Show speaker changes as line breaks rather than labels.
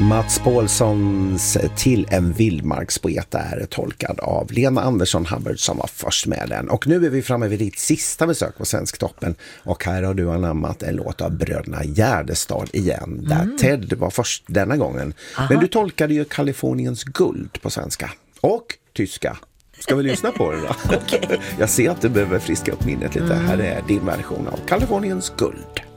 Mats Paulssons Till en vildmarkspoet är tolkad av Lena Andersson Hubbard som var först med den. Och nu är vi framme vid ditt sista besök på Svensktoppen. Och här har du anammat en låt av bröderna Gärdestad igen. Där Ted var först denna gången. Aha. Men du tolkade ju Kaliforniens guld på svenska och tyska. Ska vi lyssna på det då?
Okay.
Jag ser att du behöver friska upp minnet lite. Här är din version av Kaliforniens guld.